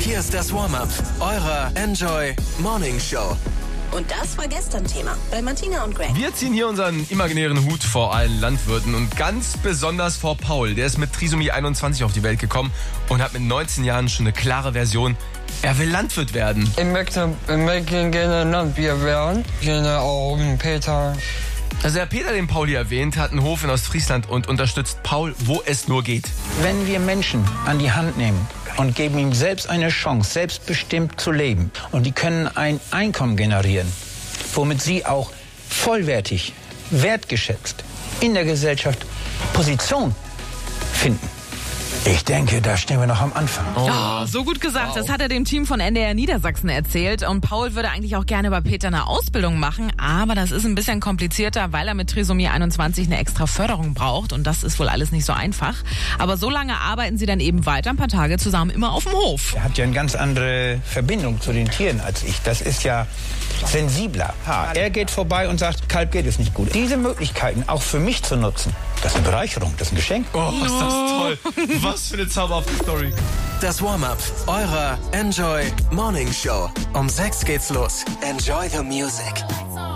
Hier ist das Warm-Up eurer Enjoy Morning Show. Und das war gestern Thema bei Martina und Greg. Wir ziehen hier unseren imaginären Hut vor allen Landwirten und ganz besonders vor Paul. Der ist mit Trisomie 21 auf die Welt gekommen und hat mit 19 Jahren schon eine klare Version. Er will Landwirt werden. Ich möchte gerne Landwirt werden. Gerne auch Peter. Also der Peter, den Paul hier erwähnt, hat einen Hof in Ostfriesland und unterstützt Paul, wo es nur geht. Wenn wir Menschen an die Hand nehmen und geben ihm selbst eine Chance, selbstbestimmt zu leben, und die können ein Einkommen generieren, womit sie auch vollwertig, wertgeschätzt in der Gesellschaft Position finden. Ich denke, da stehen wir noch am Anfang. Oh, so gut gesagt. Wow. Das hat er dem Team von NDR Niedersachsen erzählt. Und Paul würde eigentlich auch gerne bei Peter eine Ausbildung machen. Aber das ist ein bisschen komplizierter, weil er mit Trisomie 21 eine extra Förderung braucht. Und das ist wohl alles nicht so einfach. Aber so lange arbeiten sie dann eben weiter, ein paar Tage zusammen, immer auf dem Hof. Er hat ja eine ganz andere Verbindung zu den Tieren als ich. Das ist ja sensibler. Er geht vorbei und sagt, Kalb geht es nicht gut. Diese Möglichkeiten auch für mich zu nutzen, das ist eine Bereicherung, das ist ein Geschenk. Oh, ist das toll. Was für eine zauberhafte Story. Das Warm-Up eurer Enjoy Morning Show. Um 6 geht's los. Enjoy the music.